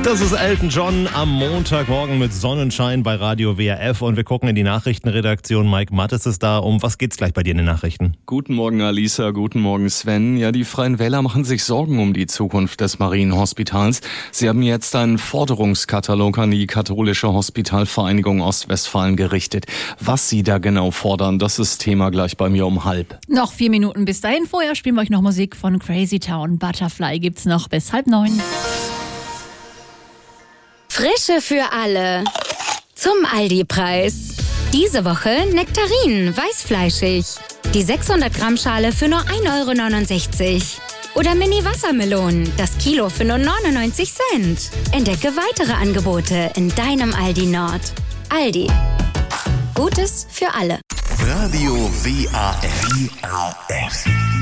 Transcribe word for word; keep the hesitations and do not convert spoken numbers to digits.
Das ist Elton John am Montagmorgen mit Sonnenschein bei Radio W R F und wir gucken in die Nachrichtenredaktion. Mike Mattes ist da. Um was geht's gleich bei dir in den Nachrichten? Guten Morgen, Alisa. Guten Morgen, Sven. Ja, die Freien Wähler machen sich Sorgen um die Zukunft des Marienhospitals. Sie haben jetzt einen Forderungskatalog an die katholische Hospitalvereinigung Ostwestfalen gerichtet. Was sie da genau fordern, das ist Thema gleich bei mir um halb. Noch vier Minuten bis dahin. Vorher spielen wir euch noch Musik von Crazy Town. Butterfly gibt's noch bis halb neun. Frische für alle. Zum Aldi-Preis. Diese Woche Nektarinen, weißfleischig. Die sechshundert Gramm Schale für nur ein Euro neunundsechzig. Oder Mini-Wassermelonen, das Kilo für nur neunundneunzig Cent. Entdecke weitere Angebote in deinem Aldi Nord. Aldi. Gutes für alle. Radio W A F.